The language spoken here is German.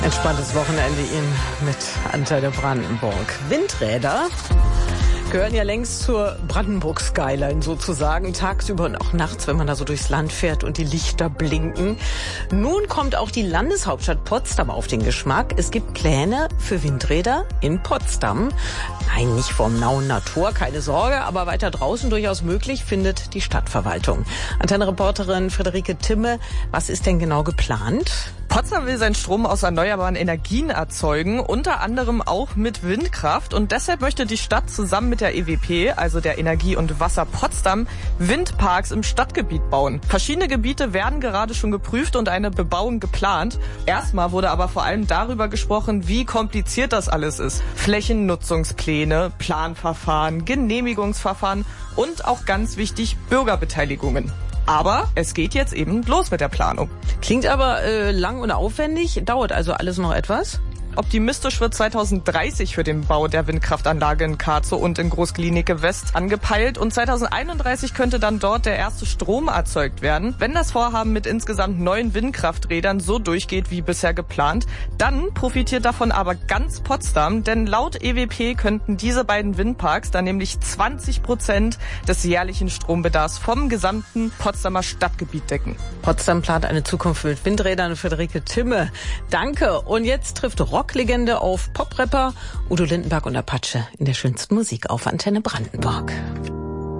Entspanntes Wochenende Ihnen mit Antenne Brandenburg. Windräder gehören ja längst zur Brandenburg-Skyline sozusagen, tagsüber und auch nachts, wenn man da so durchs Land fährt und die Lichter blinken. Nun kommt auch die Landeshauptstadt Potsdam auf den Geschmack. Es gibt Pläne für Windräder in Potsdam. Nein, nicht vorm Nauener Tor, keine Sorge, aber weiter draußen durchaus möglich, findet die Stadtverwaltung. Antenne-Reporterin Friederike Timme, was ist denn genau geplant? Potsdam will seinen Strom aus erneuerbaren Energien erzeugen, unter anderem auch mit Windkraft. Und deshalb möchte die Stadt zusammen mit der EWP, also der Energie und Wasser Potsdam, Windparks im Stadtgebiet bauen. Verschiedene Gebiete werden gerade schon geprüft und eine Bebauung geplant. Erstmal wurde aber vor allem darüber gesprochen, wie kompliziert das alles ist. Flächennutzungspläne, Planverfahren, Genehmigungsverfahren und auch ganz wichtig Bürgerbeteiligungen. Aber es geht jetzt eben los mit der Planung. Klingt aber lang und aufwendig, dauert also alles noch etwas? Optimistisch wird 2030 für den Bau der Windkraftanlage in Karzow und in Groß-Glienicke West angepeilt und 2031 könnte dann dort der erste Strom erzeugt werden. Wenn das Vorhaben mit insgesamt 9 Windkrafträdern so durchgeht wie bisher geplant, dann profitiert davon aber ganz Potsdam, denn laut EWP könnten diese beiden Windparks dann nämlich 20% des jährlichen Strombedarfs vom gesamten Potsdamer Stadtgebiet decken. Potsdam plant eine Zukunft mit Windrädern. Friederike Timme, danke. Und jetzt trifft Rocklegende auf Poprapper Udo Lindenberg und Apache in der schönsten Musik auf Antenne Brandenburg.